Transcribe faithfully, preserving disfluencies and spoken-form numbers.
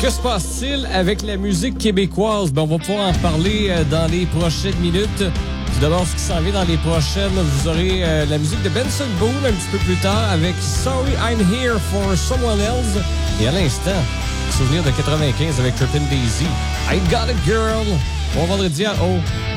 Que se passe-t-il avec la musique québécoise? Ben, on va pouvoir en parler euh, dans les prochaines minutes. Tout d'abord, ce qui s'en vient dans les prochaines, vous aurez euh, la musique de Benson Boone un petit peu plus tard avec Sorry I'm Here for Someone Else. Et à l'instant, souvenir de quatre-vingt-quinze avec Trippin' Daisy. I Got a Girl. Bon vendredi à O.